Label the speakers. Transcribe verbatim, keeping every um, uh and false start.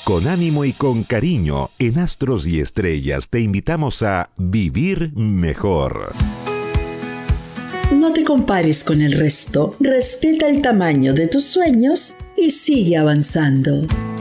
Speaker 1: Con ánimo y con cariño, en Astros y Estrellas te invitamos a vivir mejor.
Speaker 2: No te compares con el resto, respeta el tamaño de tus sueños y sigue avanzando.